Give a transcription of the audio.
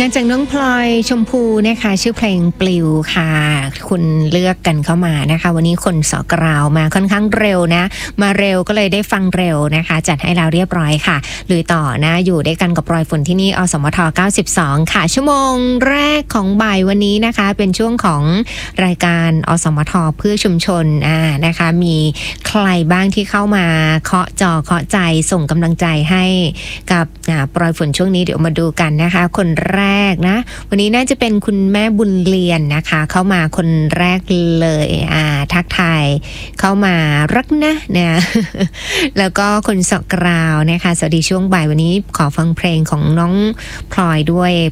านจากน้องพลอยชมพูนะคะชื่อเพลงปลิวค่ะคุณเลือกกันเข้ามานะคะวันนี้คนสอกราวมาค่อนข้างเร็วนะมาเร็วก็เลยได้ฟังเร็วนะคะจัดให้เราเรียบร้อยค่ะลุยต่อนะอยู่ด้วยกันกับปลอยฝนที่นี่อสมท92ค่ะชั่วโมงแรกของบ่ายวันนี้นะคะเป็นช่วงของรายการอสมทเพื่อชุมชนนะคะมีใครบ้างที่เข้ามาเคาะจอเคาะใจส่งกำลังใจให้กับปลอยฝนช่วงนี้เดี๋ยวมาดูกันนะคะคนแรกนะวันนี้น่าจะเป็นคุณแม่บุญเรียนนะคะเข้ามาคนแรกเลยทักทายเข้ามารักนะเนี่ย แล้วก็คนสกราวนะคะสวัสดีช่วงบ่ายวันนี้ขอฟังเพลงของน้องพลอยด้วย